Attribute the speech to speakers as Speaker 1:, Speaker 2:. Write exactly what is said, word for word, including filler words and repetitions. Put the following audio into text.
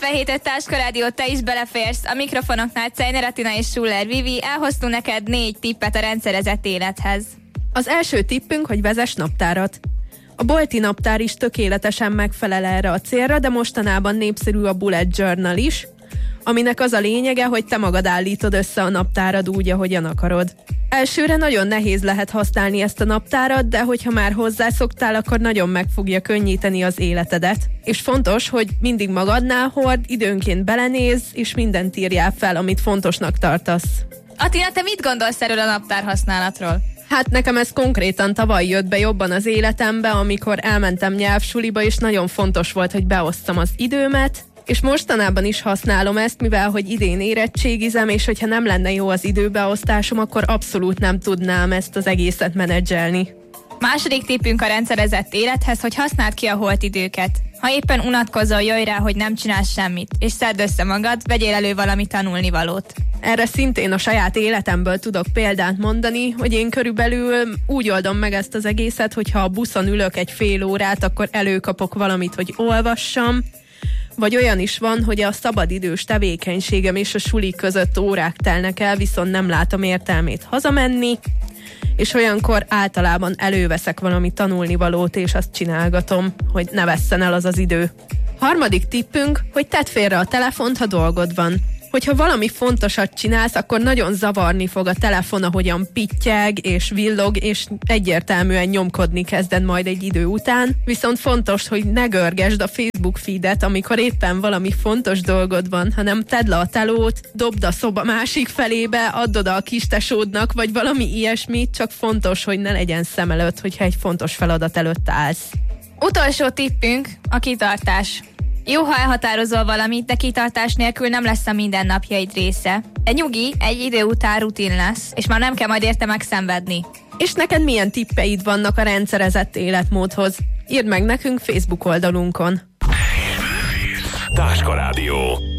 Speaker 1: kilencvenhét öt Táska Rádió, te is beleférsz. A mikrofonoknál Czejner Atina és Schuller Vivi. Elhoztunk neked négy tippet a rendszerezett élethez.
Speaker 2: Az első tippünk, hogy vezess naptárat. A bolti naptár is tökéletesen megfelel erre a célra, de mostanában népszerű a bullet journal is, aminek az a lényege, hogy te magad állítod össze a naptárad úgy, ahogyan akarod. Elsőre nagyon nehéz lehet használni ezt a naptárat, de hogyha már hozzászoktál, akkor nagyon meg fogja könnyíteni az életedet. És fontos, hogy mindig magadnál hord, időnként belenézz, és mindent írjál fel, amit fontosnak tartasz.
Speaker 1: Atina, te mit gondolsz erről a naptár használatról?
Speaker 2: Hát nekem ez konkrétan tavaly jött be jobban az életembe, amikor elmentem nyelvsuliba, és nagyon fontos volt, hogy beosztam az időmet, és mostanában is használom ezt, mivel hogy idén érettségizem, és hogyha nem lenne jó az időbeosztásom, akkor abszolút nem tudnám ezt az egészet menedzselni.
Speaker 1: Második tippünk a rendszerezett élethez, hogy használd ki a holt időket. Ha éppen unatkozol, jöjj rá, hogy nem csinálsz semmit, és szedd össze magad, vegyél elő valami tanulnivalót.
Speaker 2: Erre szintén a saját életemből tudok példát mondani, hogy én körülbelül úgy oldom meg ezt az egészet, hogy ha a buszon ülök egy fél órát, akkor előkapok valamit, hogy olvassam, vagy olyan is van, hogy a szabadidős tevékenységem és a suli között órák telnek el, viszont nem látom értelmét hazamenni, és olyankor általában előveszek valami tanulnivalót, és azt csinálgatom, hogy ne vesszen el az az idő. Harmadik tippünk, hogy tedd félre a telefont, ha dolgod van. Hogyha valami fontosat csinálsz, akkor nagyon zavarni fog a telefon, ahogyan pittyeg és villog, és egyértelműen nyomkodni kezded majd egy idő után. Viszont fontos, hogy ne görgesd a Facebook feedet, amikor éppen valami fontos dolgod van, hanem tedd le a telót, dobd a szoba másik felébe, add oda a kistesódnak, vagy valami ilyesmit, csak fontos, hogy ne legyen szem előtt, hogyha egy fontos feladat előtt állsz.
Speaker 1: Utolsó tippünk a kitartás. Jó, ha elhatározol valamit, de kitartás nélkül nem lesz a mindennapjaid része. Egy nyugi egy idő után rutin lesz, és már nem kell majd érte megszenvedni.
Speaker 2: És neked milyen tippeid vannak a rendszerezett életmódhoz? Írd meg nekünk Facebook oldalunkon.
Speaker 3: Táska Rádió.